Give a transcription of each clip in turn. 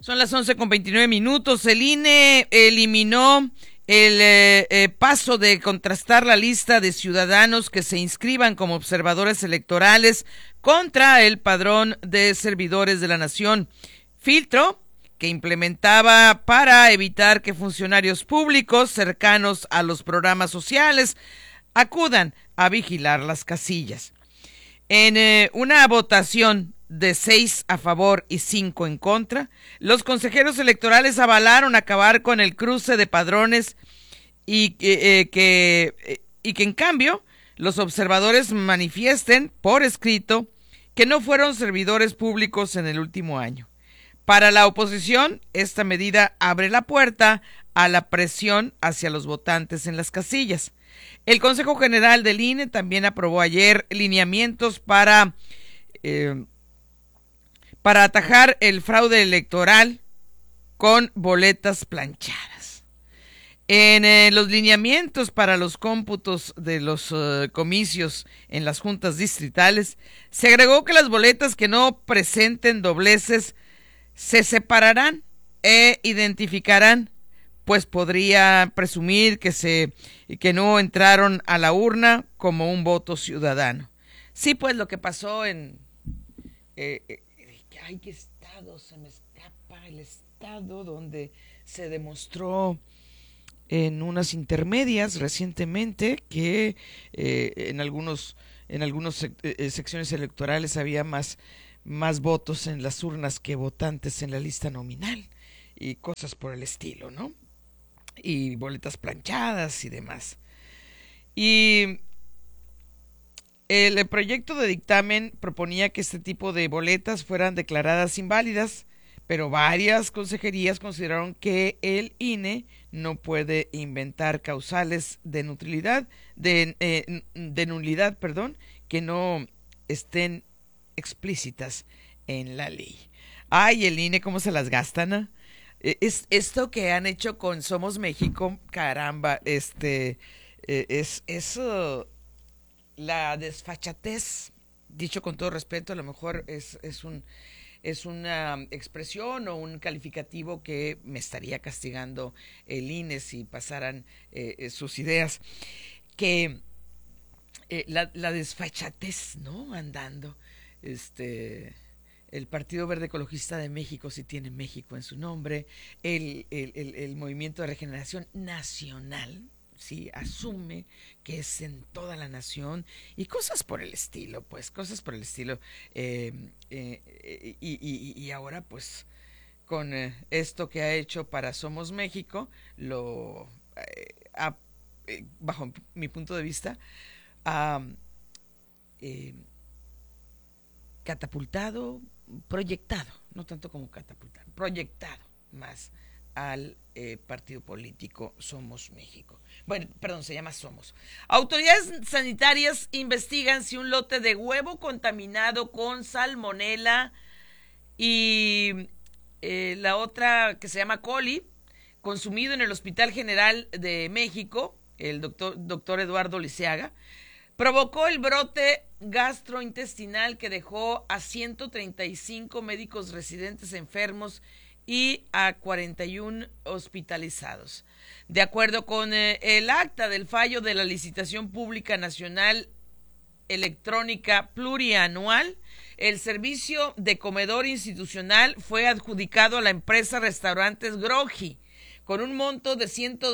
Son las 11:29. El INE eliminó el paso de contrastar la lista de ciudadanos que se inscriban como observadores electorales contra el padrón de servidores de la nación. Filtro que implementaba para evitar que funcionarios públicos cercanos a los programas sociales acudan a vigilar las casillas. En una votación de 6 a favor y 5 en contra, los consejeros electorales avalaron acabar con el cruce de padrones y que en cambio los observadores manifiesten por escrito que no fueron servidores públicos en el último año. Para la oposición, esta medida abre la puerta a la presión hacia los votantes en las casillas. El Consejo General del INE también aprobó ayer lineamientos para atajar el fraude electoral con boletas planchadas. En los lineamientos para los cómputos de los comicios en las juntas distritales, se agregó que las boletas que no presenten dobleces se separarán e identificarán, pues podría presumir que no entraron a la urna como un voto ciudadano. Sí, pues lo que pasó en... ay, ¿qué estado? Se me escapa el estado donde se demostró en unas intermedias recientemente que en algunas secciones electorales había más votos en las urnas que votantes en la lista nominal y cosas por el estilo, ¿no? Y boletas planchadas y demás. Y el proyecto de dictamen proponía que este tipo de boletas fueran declaradas inválidas, pero varias consejerías consideraron que el INE no puede inventar causales de nulidad, que no estén explícitas en la ley. Ay, el INE, ¿cómo se las gastan? ¿Eh? Es esto que han hecho con Somos México, caramba, es la desfachatez, dicho con todo respeto, a lo mejor es una expresión o un calificativo que me estaría castigando el INE si pasaran sus ideas, que la desfachatez, ¿no? Andando, el Partido Verde Ecologista de México sí tiene México en su nombre, el Movimiento de Regeneración Nacional sí asume que es en toda la nación y cosas por el estilo, y ahora pues con esto que ha hecho para Somos México, bajo mi punto de vista, ha catapultado, proyectado, no tanto como catapultar, proyectado más al partido político Somos México. Bueno, perdón, se llama Somos. Autoridades sanitarias investigan si un lote de huevo contaminado con salmonela y la otra que se llama coli, consumido en el Hospital General de México, el doctor Eduardo Liceaga, provocó el brote gastrointestinal que dejó a 135 médicos residentes enfermos y a 41 hospitalizados. De acuerdo con el acta del fallo de la licitación pública nacional electrónica plurianual, el servicio de comedor institucional fue adjudicado a la empresa Restaurantes Groji, con un monto de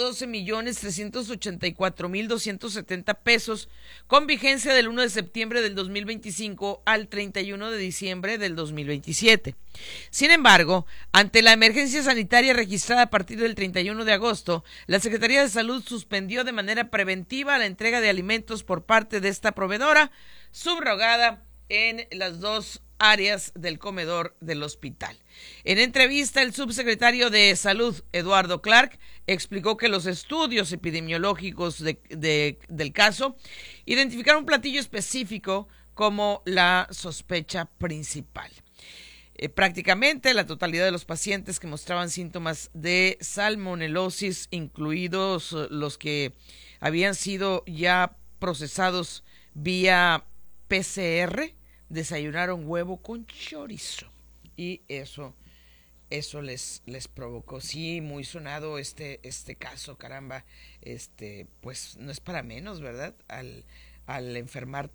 112,384,270 pesos, con vigencia del 1 de septiembre del 2025 al 31 de diciembre del 2027. Sin embargo, ante la emergencia sanitaria registrada a partir del 31 de agosto, la Secretaría de Salud suspendió de manera preventiva la entrega de alimentos por parte de esta proveedora, subrogada en las dos áreas del comedor del hospital. En entrevista, el subsecretario de Salud, Eduardo Clark, explicó que los estudios epidemiológicos del caso identificaron un platillo específico como la sospecha principal. Prácticamente la totalidad de los pacientes que mostraban síntomas de salmonelosis, incluidos los que habían sido ya procesados vía PCR, desayunaron huevo con chorizo, y eso eso les provocó. Sí, muy sonado este caso, caramba. Pues no es para menos, ¿verdad? Al enfermar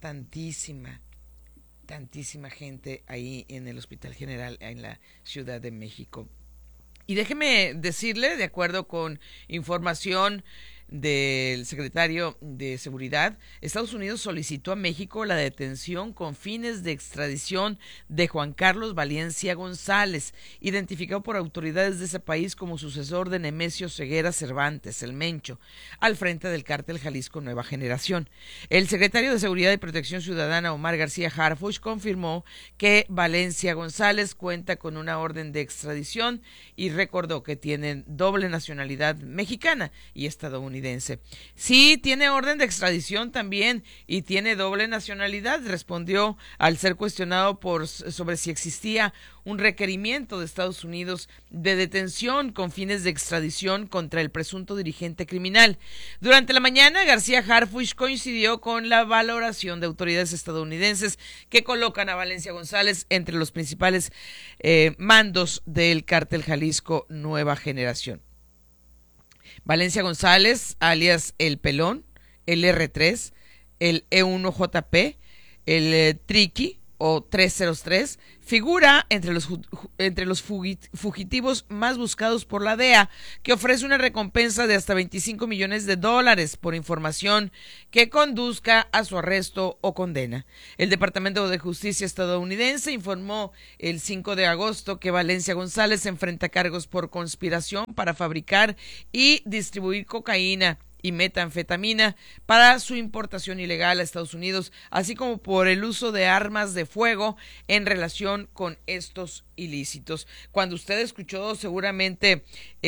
tantísima gente ahí en el Hospital General en la Ciudad de México. Y déjeme decirle, de acuerdo con información del secretario de Seguridad, Estados Unidos solicitó a México la detención con fines de extradición de Juan Carlos Valencia González, identificado por autoridades de ese país como sucesor de Nemesio Ceguera Cervantes, el Mencho, al frente del cártel Jalisco Nueva Generación. El secretario de Seguridad y Protección Ciudadana, Omar García Harfuch, confirmó que Valencia González cuenta con una orden de extradición y recordó que tiene doble nacionalidad mexicana y estadounidense. Sí, tiene orden de extradición también y tiene doble nacionalidad, respondió al ser cuestionado sobre si existía un requerimiento de Estados Unidos de detención con fines de extradición contra el presunto dirigente criminal. Durante la mañana, García Harfuch coincidió con la valoración de autoridades estadounidenses que colocan a Valencia González entre los principales mandos del cártel Jalisco Nueva Generación. Valencia González, alias El Pelón, el R3, el E1JP, el Triqui o 303, figura entre los fugitivos más buscados por la DEA, que ofrece una recompensa de hasta $25 millones por información que conduzca a su arresto o condena. El Departamento de Justicia estadounidense informó el 5 de agosto que Valencia González enfrenta cargos por conspiración para fabricar y distribuir cocaína y metanfetamina para su importación ilegal a Estados Unidos, así como por el uso de armas de fuego en relación con estos ilícitos. Cuando usted escuchó seguramente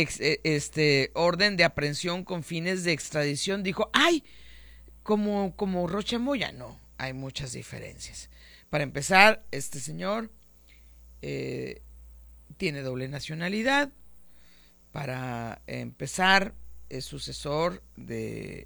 orden de aprehensión con fines de extradición, dijo, ¡ay! Como Rocha Moya. No, hay muchas diferencias. Para empezar, este señor tiene doble nacionalidad. Para empezar, es sucesor de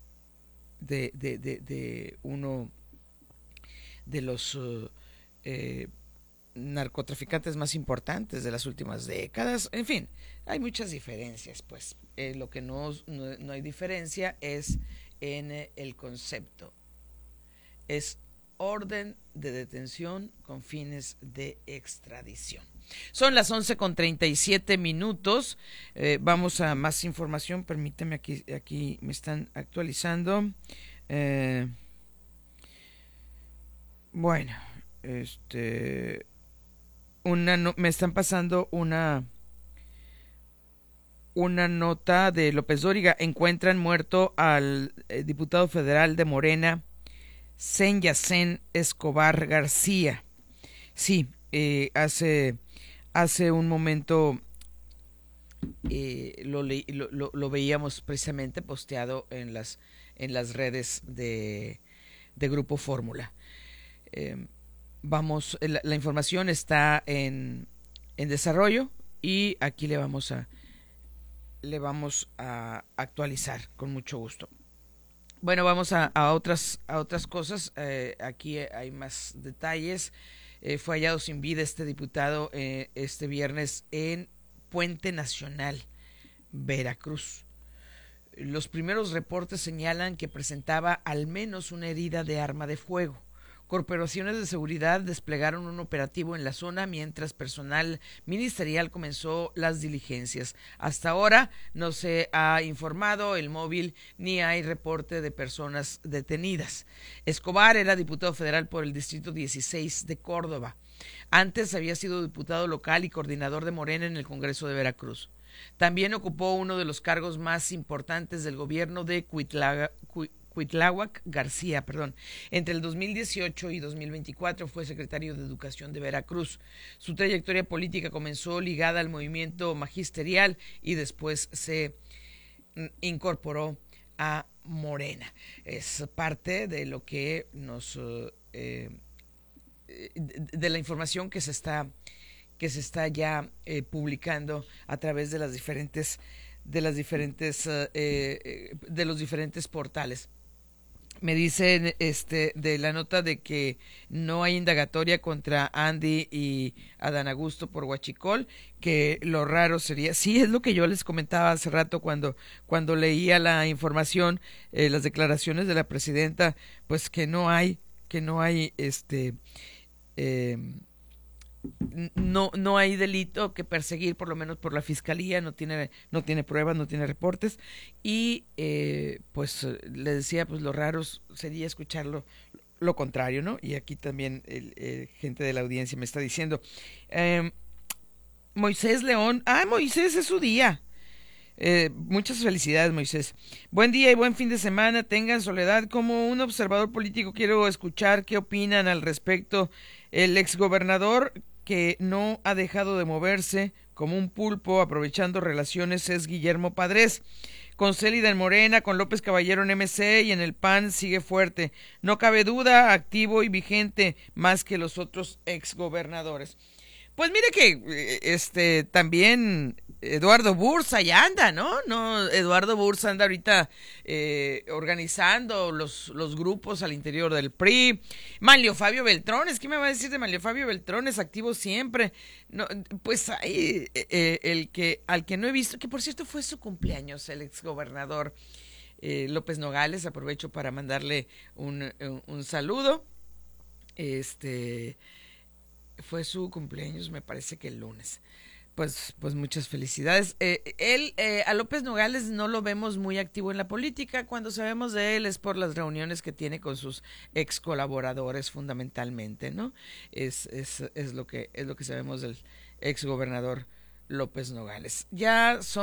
uno de los narcotraficantes más importantes de las últimas décadas. En fin, hay muchas diferencias, pues. Lo que no hay diferencia es en el concepto. Es orden de detención con fines de extradición. Son las 11:37. Vamos a más información. Permíteme, aquí me están actualizando. Bueno, me están pasando una nota de López Dóriga. Encuentran muerto al diputado federal de Morena, Senyacén Escobar García. Sí, hace un momento lo veíamos precisamente posteado en las redes de Grupo Fórmula. La información está en desarrollo y aquí le vamos a actualizar con mucho gusto. Bueno, vamos a otras cosas. Aquí hay más detalles. Fue hallado sin vida este diputado este viernes en Puente Nacional, Veracruz. Los primeros reportes señalan que presentaba al menos una herida de arma de fuego. Corporaciones de seguridad desplegaron un operativo en la zona mientras personal ministerial comenzó las diligencias. Hasta ahora no se ha informado el móvil ni hay reporte de personas detenidas. Escobar era diputado federal por el Distrito 16 de Córdoba. Antes había sido diputado local y coordinador de Morena en el Congreso de Veracruz. También ocupó uno de los cargos más importantes del gobierno de Cuitláhuac García. Entre el 2018 y 2024 fue secretario de Educación de Veracruz. Su trayectoria política comenzó ligada al movimiento magisterial y después se incorporó a Morena. Es parte de lo que de la información que se está ya publicando a través de de los diferentes portales. Me dicen de la nota de que no hay indagatoria contra Andy y Adán Augusto por huachicol, que lo raro sería, sí, es lo que yo les comentaba hace rato cuando leía la información, las declaraciones de la presidenta, pues que no hay eh, no hay delito que perseguir, por lo menos por la fiscalía, no tiene pruebas, no tiene reportes, y pues le decía, pues lo raro sería escucharlo lo contrario, ¿no? Y aquí también gente de la audiencia me está diciendo, eh, Moisés León, Moisés, es su día. Muchas felicidades, Moisés. Buen día y buen fin de semana. Tengan, Soledad. Como un observador político, quiero escuchar qué opinan al respecto. El exgobernador que no ha dejado de moverse como un pulpo, aprovechando relaciones, es Guillermo Padres. Con Célida en Morena, con López Caballero en MC y en el PAN sigue fuerte. No cabe duda, activo y vigente más que los otros exgobernadores. Pues mire que también Eduardo Bursa ya anda, ¿no? No, Eduardo Bursa anda ahorita organizando los grupos al interior del PRI. Manlio Fabio Beltrones, ¿qué me va a decir de Manlio Fabio Beltrones? Activo siempre. No, pues hay al que no he visto, que por cierto fue su cumpleaños, el exgobernador López Nogales. Aprovecho para mandarle un saludo. Fue su cumpleaños, me parece que el lunes. Pues muchas felicidades. A López Nogales no lo vemos muy activo en la política. Cuando sabemos de él es por las reuniones que tiene con sus ex colaboradores, fundamentalmente, ¿no? Es lo que sabemos del ex gobernador López Nogales. Ya son